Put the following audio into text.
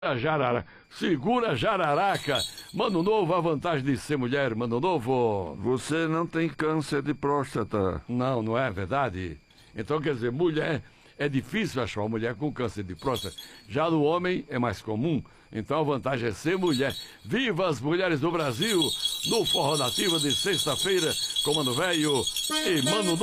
Segura jararaca. Mano Novo, a vantagem de ser mulher, Mano Novo. Você não tem câncer de próstata. Não, não é verdade? Então, quer dizer, mulher, é difícil achar uma mulher com câncer de próstata. Já no homem é mais comum. Então a vantagem é ser mulher. Viva as mulheres do Brasil! No Forró Nativa de sexta-feira, com Mano Velho e Mano Novo.